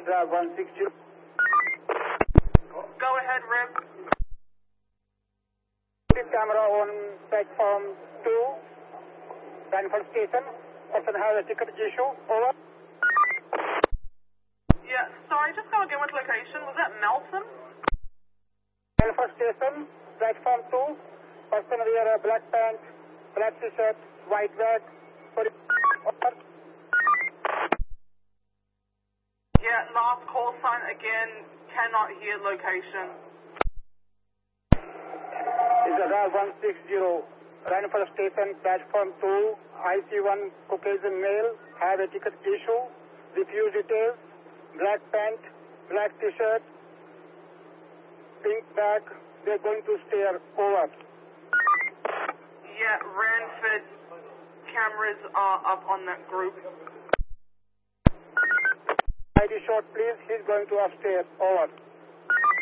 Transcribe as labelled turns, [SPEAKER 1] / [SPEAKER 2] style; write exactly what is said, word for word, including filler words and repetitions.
[SPEAKER 1] drive one six zero.
[SPEAKER 2] Go ahead, Rib.
[SPEAKER 1] Camera on platform two, Ranford Station. Person has a ticket issue. Over.
[SPEAKER 2] Yeah, sorry, just go again with location. Was that Melton?
[SPEAKER 1] Ranford Station, platform two. Person wear a black pant, black t-shirt, white bag. Over.
[SPEAKER 2] Yeah, last call sign again. Cannot hear location.
[SPEAKER 1] Is a drive one six zero. Ranford Station, platform two. I C one Caucasian male. Have a ticket issue. Refuse details. Black pant, black t-shirt, pink bag. They're going to stare. Over.
[SPEAKER 2] Yeah, Ranford cameras are up on that group.
[SPEAKER 1] I D short, please. He's going to upstairs. Over.